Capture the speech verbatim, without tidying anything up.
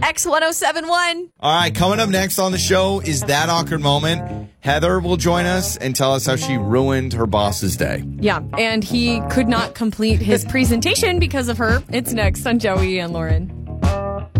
X ten seventy-one. All right, coming up next on the show is That Awkward Moment. Heather will join us and tell us how she ruined her boss's day. Yeah, and he could not complete his presentation because of her. It's next on Joey and Lauren.